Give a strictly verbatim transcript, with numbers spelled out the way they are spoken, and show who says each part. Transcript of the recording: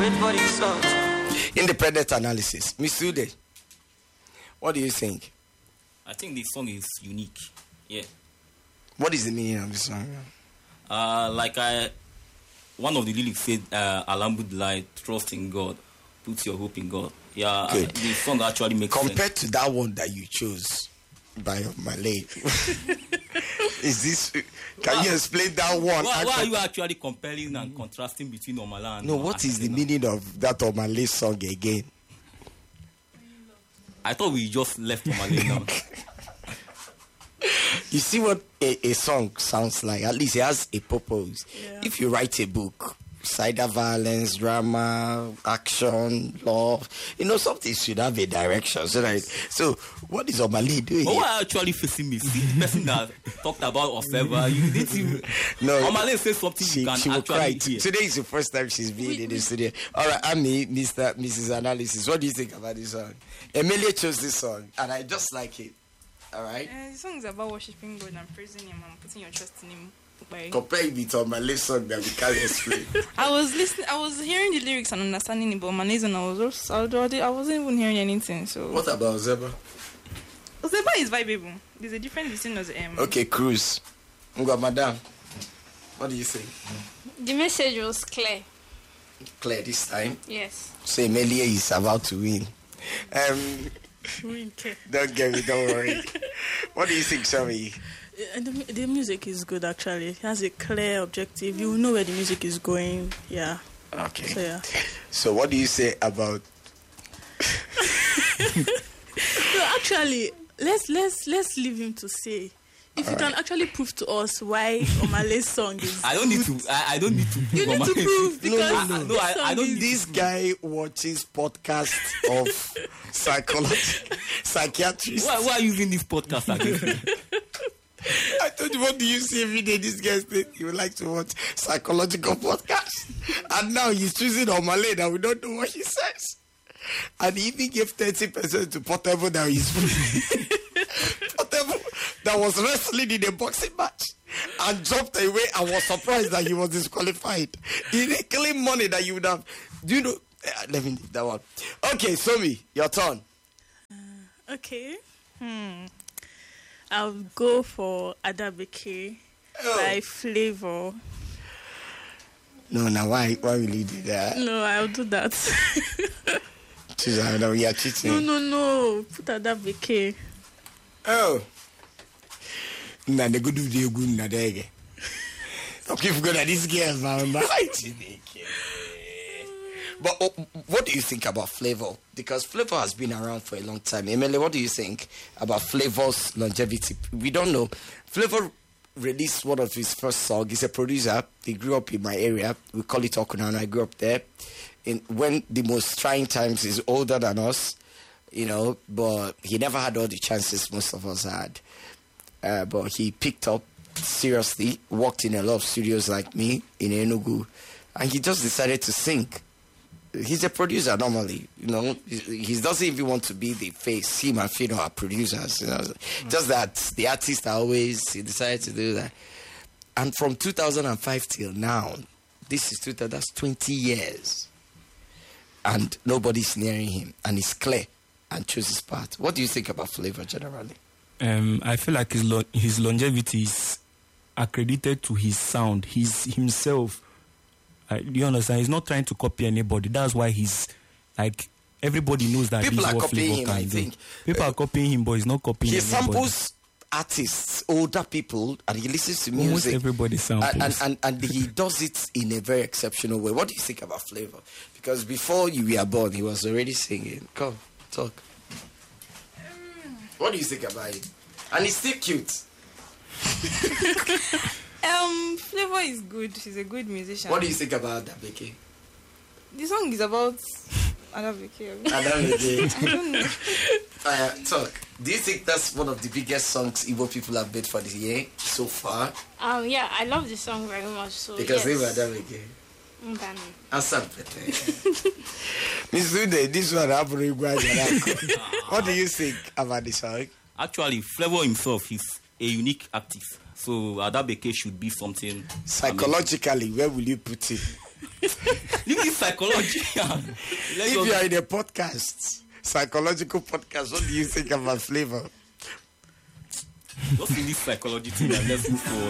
Speaker 1: wait for the song.
Speaker 2: Independent analysis. Miss Ude, what do you think?
Speaker 3: I think the song is unique. Yeah.
Speaker 2: What is the meaning of the song?
Speaker 3: Uh, like I, one of the lyrics said, uh, "Alhamdulillah, trust in God, put your hope in God." Yeah,
Speaker 2: Okay.
Speaker 3: uh, the song actually makes
Speaker 2: Compared
Speaker 3: sense.
Speaker 2: to that one that you chose by Malay, is this? Can
Speaker 3: Why-
Speaker 2: you explain that one?
Speaker 3: Why,
Speaker 2: And
Speaker 3: why are
Speaker 2: com-
Speaker 3: you actually comparing and contrasting between Omala and
Speaker 2: no, what is the
Speaker 3: Ashina?
Speaker 2: meaning of that Malay song again?
Speaker 3: I thought we just left Omala now.
Speaker 2: You see what a, a song sounds like? At least it has a purpose.
Speaker 4: Yeah.
Speaker 2: If you write a book, cyber violence, drama, action, love, you know, something should have a direction. So, that, so what is Omale doing?
Speaker 3: But
Speaker 2: here?
Speaker 3: why are you actually facing me? See the person that talked about Oseva, you need to.
Speaker 2: No,
Speaker 3: Omale says something
Speaker 2: She,
Speaker 3: you can
Speaker 2: she will
Speaker 3: actually
Speaker 2: cry.
Speaker 3: hear.
Speaker 2: Today is the first time she's been in the studio. All right, Ami, Mister Missus Analysis, what do you think about this song? Emilia chose this song, and I just like it. All right?
Speaker 4: Uh, the song is about worshiping God and praising Him and putting your trust in Him. By
Speaker 2: Compare it with Omale song that we can't explain.
Speaker 4: I was listening. I was hearing the lyrics and understanding it, but Malays and I was also, I was- I wasn't even hearing anything. So
Speaker 2: What about Zeba?
Speaker 4: Ozeba is vibable. There's a difference between us. Um,
Speaker 2: Okay, Cruz. Nga, Madam, what do you think?
Speaker 5: The message was clear.
Speaker 2: Clear this time.
Speaker 5: Yes.
Speaker 2: So Emilia is about to win. Um, don't get me, don't worry. What do you think, Shami?
Speaker 6: Uh, The, mu- the music is good actually. It has a clear objective. You know where the music is going. Yeah.
Speaker 2: Okay.
Speaker 6: So yeah.
Speaker 2: So what do you say about?
Speaker 6: No, actually, let's let's let's leave him to say. If you can actually prove to us why Omale's song is.
Speaker 3: I don't need to. I, I don't need to. Prove
Speaker 6: You need to
Speaker 3: Omale.
Speaker 6: prove because
Speaker 2: no,
Speaker 3: no.
Speaker 6: this
Speaker 3: No, I-
Speaker 6: song
Speaker 3: I don't
Speaker 6: is-
Speaker 2: This guy watches podcasts of psychology, psychiatrists.
Speaker 3: Why, why are you using this podcast against me?
Speaker 2: I told you, what do you see every day? This guy said he would like to watch psychological podcasts, and now he's choosing Omale that we don't know what he says. And he even gave thirty percent to Portable that he's Portable that was wrestling in a boxing match and jumped away and was surprised that he was disqualified. He didn't claim money that you would have. Do you know? Uh, let me leave that one. Okay, Somi, your turn.
Speaker 6: Okay. Hmm. I'll go for Adabeke
Speaker 2: Oh.
Speaker 6: by Flavor.
Speaker 2: No, now why? Why will you do that?
Speaker 6: No, I'll do that.
Speaker 2: Choose another. We are cheating.
Speaker 6: no, no, no. Put Adabeke.
Speaker 2: Oh. Na the good do good na dege. Okay, if good at this girl, man. But uh, what do you think about Flavor? Because Flavor has been around for a long time. Emily, what do you think about Flavor's longevity? We don't know. Flavor released one of his first songs. He's a producer. He grew up in my area. We call it Okunano. I grew up there. In when the most trying times, he's older than us, you know, but he never had all the chances most of us had. Uh, but he picked up seriously, worked in a lot of studios like me in Enugu, and he just decided to sing. He's a producer normally, you know. He, he doesn't even want to be the face. Him and Fino are producers, you know. Mm-hmm. Just that the artists are always, he decided to do that. And from two thousand five till now, this is two thousand, that's twenty years. And nobody's nearing him, and he's clear and chooses part. What do you think about Flavor generally?
Speaker 7: Um, I feel like his lo- his longevity is accredited to his sound, his himself. Uh, do you understand? He's not trying to copy anybody. That's why he's like everybody knows that
Speaker 2: People
Speaker 7: this
Speaker 2: are
Speaker 7: is what
Speaker 2: copying
Speaker 7: Flavor
Speaker 2: him,
Speaker 7: can
Speaker 2: I
Speaker 7: do.
Speaker 2: think.
Speaker 7: People
Speaker 2: Uh,
Speaker 7: are copying him, but he's not copying
Speaker 2: He
Speaker 7: anybody.
Speaker 2: samples artists, older people, and he listens to
Speaker 7: Almost
Speaker 2: music.
Speaker 7: everybody samples.
Speaker 2: And, and, and, and he does it in a very exceptional way. What do you think about Flavor? Because before you were born, he was already singing. Come, talk. What do you think about it? And he's still cute.
Speaker 4: um, Flavor is good. She's a good musician.
Speaker 2: What do you think about that, Becky?
Speaker 4: The song is about Adabeke.
Speaker 2: I don't know.
Speaker 4: I don't know.
Speaker 2: Uh, talk. Do you think that's one of the biggest songs Igbo people have made for the year so far?
Speaker 5: Um. Yeah, I love the song very much. So
Speaker 2: Because they were
Speaker 5: yes.
Speaker 2: that again.
Speaker 5: Mbani.
Speaker 2: Answer Miss Ude, this one happened. What do you think about this song?
Speaker 3: Actually, Flavor himself is a unique artist. So Adabeke should be something
Speaker 2: Psychologically, where will you put it?
Speaker 3: Leave this psychology. Let's
Speaker 2: If
Speaker 3: just-
Speaker 2: you are in a podcast, psychological podcast, what do you think about Flavor?
Speaker 3: Just in this psychology thing and let's move forward.